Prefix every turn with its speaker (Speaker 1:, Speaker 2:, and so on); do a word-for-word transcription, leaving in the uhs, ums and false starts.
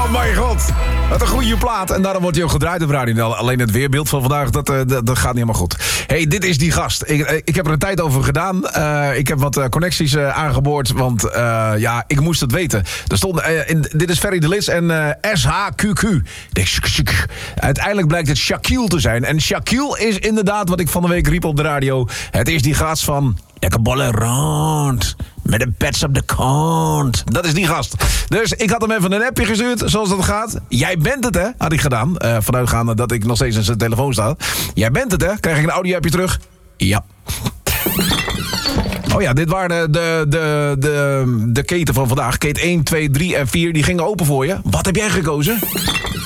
Speaker 1: Oh mijn god. Wat een goede plaat. En daarom wordt hij ook gedraaid op Radio. Alleen het weerbeeld van vandaag, dat, uh, dat, dat gaat niet helemaal goed. Hey, dit is die gast. Ik, ik heb er een tijd over gedaan. Uh, ik heb wat uh, connecties uh, aangeboord. Want uh, ja, ik moest het weten. Er stond, uh, in, dit is Ferry de Lis en uh, S H Q Q. Uiteindelijk blijkt het Shaquille te zijn. En Shaquille is inderdaad wat ik van de week riep op de radio. Het is die gast van... Lekker bollen rond. Met een pets op de kont. Dat is die gast. Dus ik had hem even een appje gestuurd, zoals dat gaat. Jij bent het, hè? Had ik gedaan. Uh, vanuitgaande dat ik nog steeds in zijn telefoon sta. Jij bent het, hè? Krijg ik een audio-appje terug? Ja. Oh ja, dit waren de, de, de, de keten van vandaag. Kate één, twee, drie en vier. Die gingen open voor je. Wat heb jij gekozen?